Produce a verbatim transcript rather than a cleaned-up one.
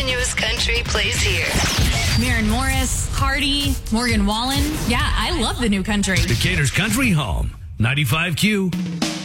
newest country plays here. Maren Morris, Hardy, Morgan Wallen. Yeah, I love the new country. Decatur's Country Home, ninety-five Q.